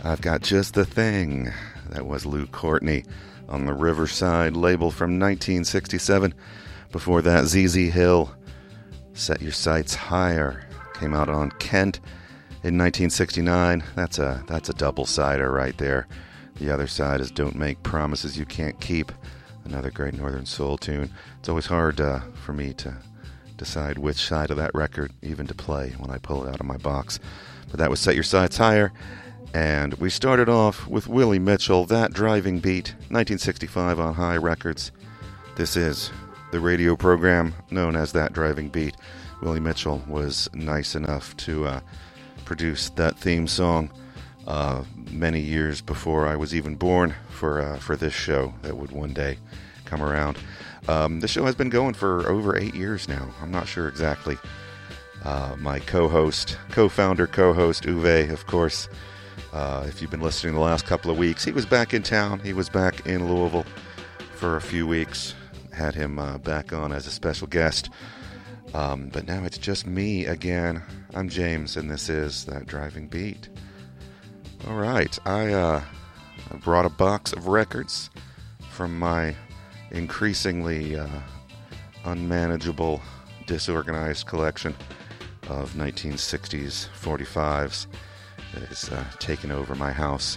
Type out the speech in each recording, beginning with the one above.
I've Got Just the Thing. That was Lou Courtney on the Riverside label from 1967. Before that, ZZ Hill, Set Your Sights Higher, came out on Kent in 1969. That's a double-sider right there. The other side is Don't Make Promises You Can't Keep, another great Northern Soul tune. It's always hard for me to decide which side of that record even to play when I pull it out of my box. But that was Set Your Sights Higher. And we started off with Willie Mitchell, That Driving Beat, 1965 on High Records. This is the radio program known as That Driving Beat. Willie Mitchell was nice enough to produce that theme song many years before I was even born for this show that would one day come around. This show has been going for over 8 years now. I'm not sure exactly. My co-founder, Uwe, of course. If you've been listening the last couple of weeks, he was back in town. He was back in Louisville for a few weeks. Had him back on as a special guest. But now it's just me again. I'm James, and this is That Driving Beat. All right, I brought a box of records from my increasingly unmanageable, disorganized collection of 1960s 45s. That is taken over my house.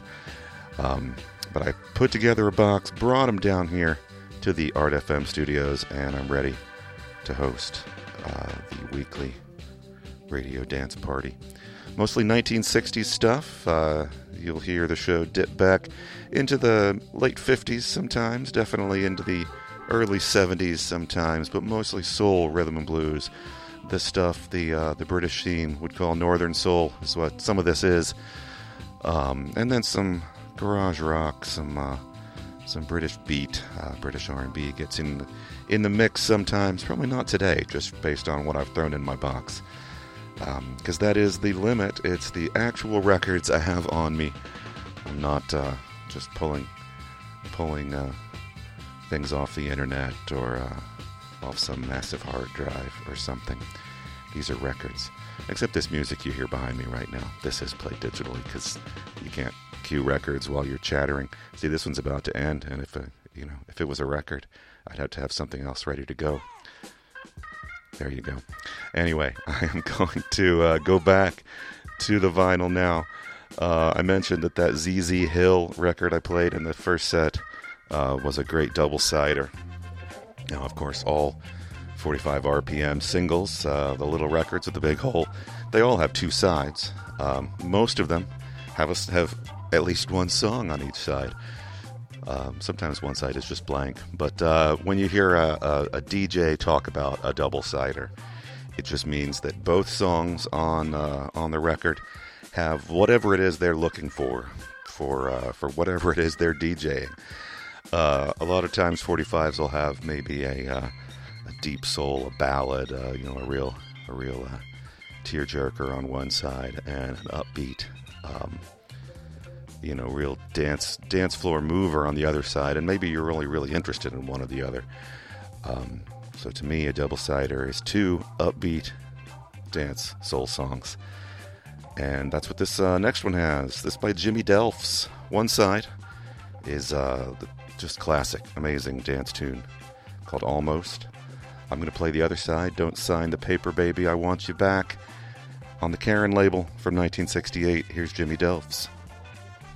But I put together a box, brought them down here to the Art FM studios, and I'm ready to host the weekly radio dance party. Mostly 1960s stuff. You'll hear the show dip back into the late 50s sometimes, definitely into the early 70s sometimes, but mostly soul, rhythm, and blues. This stuff the British scene would call Northern Soul is what some of this is. And then some garage rock, some British beat, British R&B gets in the mix sometimes. Probably not today, just based on what I've thrown in my box. Because that is the limit. It's the actual records I have on me. I'm not just pulling things off the internet or off some massive hard drive or something. These are records. Except this music you hear behind me right now. This is played digitally because you can't cue records while you're chattering. See, this one's about to end, and if it was a record, I'd have to have something else ready to go. There you go. Anyway, I am going to go back to the vinyl now. I mentioned that ZZ Hill record I played in the first set was a great double-sider. Now, of course, all 45 RPM singles, the little records with the big hole, they all have two sides. Most of them have at least one song on each side. Sometimes one side is just blank. But when you hear a DJ talk about a double-sider, it just means that both songs on the record have whatever it is they're looking for whatever it is they're DJing. A lot of times 45s will have maybe a deep soul, a ballad, a real tearjerker on one side, and an upbeat, real dance floor mover on the other side, and maybe you're really interested in one or the other. So to me, a double-sider is two upbeat dance soul songs. And that's what this next one has. This by Jimmy Delfs. One side is just classic, amazing dance tune called Almost. I'm going to play the other side, Don't Sign the Paper, Baby, I Want You Back, on the Karen label from 1968. Here's Jimmy Delfs.